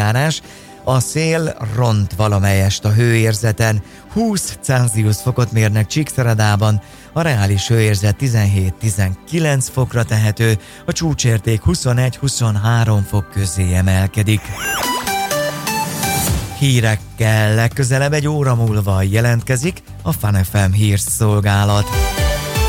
időjárás. A szél ront valamelyest a hőérzeten, 20 Celsius fokot mérnek Csíkszeredában, a reális hőérzet 17-19 fokra tehető, a csúcsérték 21-23 fok közé emelkedik. Hírekkel legközelebb egy óra múlva jelentkezik a Fun FM hírszolgálat.